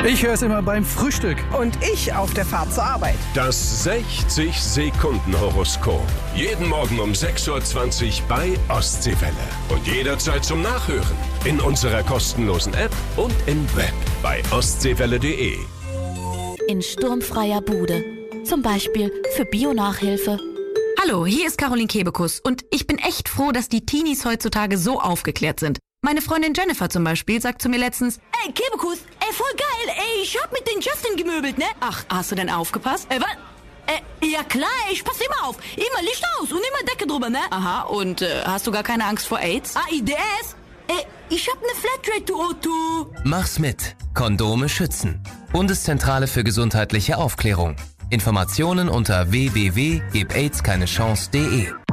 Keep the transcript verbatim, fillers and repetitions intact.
Ich höre es immer beim Frühstück. Und ich auf der Fahrt zur Arbeit. Das sechzig Sekunden Horoskop. Jeden Morgen um sechs Uhr zwanzig bei Ostseewelle. Und jederzeit zum Nachhören. In unserer kostenlosen App und im Web bei ostseewelle punkt de. In sturmfreier Bude. Zum Beispiel für Bio-Nachhilfe. Hallo, hier ist Caroline Kebekus und ich bin echt froh, dass die Teenies heutzutage so aufgeklärt sind. Meine Freundin Jennifer zum Beispiel sagt zu mir letztens: Ey, Kebekus, ey, voll geil, ey, ich hab mit den Justin gemöbelt, ne? Ach, hast du denn aufgepasst? Ey, was? Äh, ja klar, ich pass immer auf. Immer Licht aus und immer Decke drüber, ne? Aha, und äh, hast du gar keine Angst vor AIDS? A I D S? Ey, ich hab ne Flatrate, du Otto. Mach's mit. Kondome schützen. Bundeszentrale für gesundheitliche Aufklärung. Informationen unter w w w punkt gib aids keine chance punkt de.